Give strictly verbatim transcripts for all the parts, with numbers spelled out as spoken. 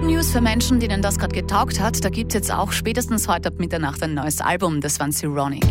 Good News für Menschen, denen das gerade getaugt hat. Da gibt es jetzt auch spätestens heute ab Mitternacht ein neues Album, das war Zironic.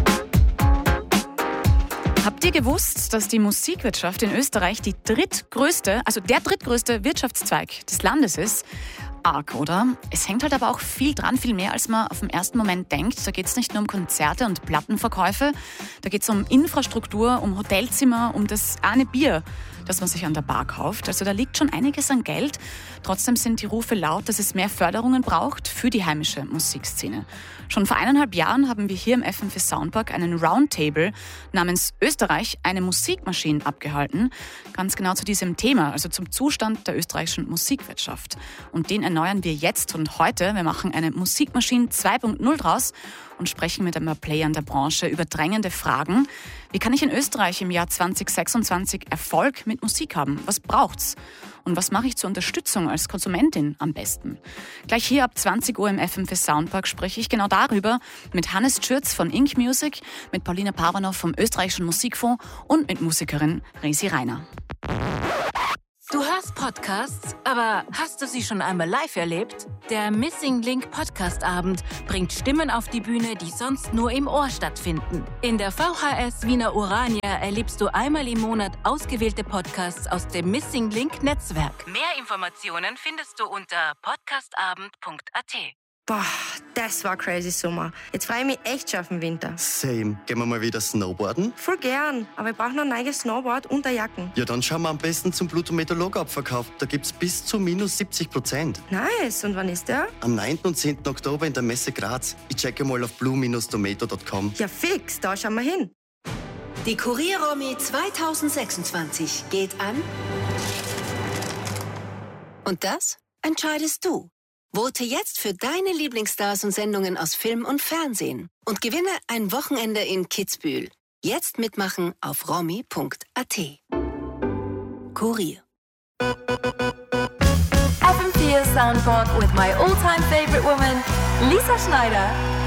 Habt ihr gewusst, dass die Musikwirtschaft in Österreich die drittgrößte, also der drittgrößte Wirtschaftszweig des Landes ist? Arg, oder? Es hängt halt aber auch viel dran, viel mehr, als man auf den ersten Moment denkt. Da geht es nicht nur um Konzerte und Plattenverkäufe, da geht es um Infrastruktur, um Hotelzimmer, um das eine Bier, das man sich an der Bar kauft. Also da liegt schon einiges an Geld. Trotzdem sind die Rufe laut, dass es mehr Förderungen braucht für die heimische Musikszene. Schon vor eineinhalb Jahren haben wir hier im F M vier Soundpark einen Roundtable namens Österreich eine Musikmaschine abgehalten. Ganz genau zu diesem Thema, also zum Zustand der österreichischen Musikwirtschaft. Und den erneuern wir jetzt und heute. Wir machen eine Musikmaschine zwei Punkt null draus und sprechen mit ein paar Playern der Branche über drängende Fragen. Wie kann ich in Österreich im Jahr zwanzig sechsundzwanzig Erfolg mit Musik haben? Was braucht's? Und was mache ich zur Unterstützung als Konsumentin am besten? Gleich hier ab zwanzig Uhr im F M vier Soundpark spreche ich genau darüber mit Hannes Schürz von Ink Music, mit Paulina Paranow vom Österreichischen Musikfonds und mit Musikerin Resi Reiner. Du hörst Podcasts, aber hast du sie schon einmal live erlebt? Der Missing Link Podcast Abend bringt Stimmen auf die Bühne, die sonst nur im Ohr stattfinden. In der V H S Wiener Urania erlebst du einmal im Monat ausgewählte Podcasts aus dem Missing Link Netzwerk. Mehr Informationen findest du unter podcastabend punkt a t. Boah, das war crazy Sommer. Jetzt freue ich mich echt schon auf den Winter. Same. Gehen wir mal wieder snowboarden? Voll gern, aber ich brauche noch ein neues Snowboard und eine Jacken. Ja, dann schauen wir am besten zum Pluto-Meteorolog-Abverkauf. Da gibt's bis zu minus siebzig Prozent. Nice, und wann ist der? Am neunten und zehnten Oktober in der Messe Graz. Ich checke mal auf blue Bindestrich tomato Punkt com. Ja fix, da schauen wir hin. Die Kurier-Romy zwanzig sechsundzwanzig geht an. Und das entscheidest du. Vote jetzt für deine Lieblingsstars und Sendungen aus Film und Fernsehen und gewinne ein Wochenende in Kitzbühel. Jetzt mitmachen auf romy punkt a t. Kurier. F M vier Soundpark with my all-time favorite woman, Lisa Schneider.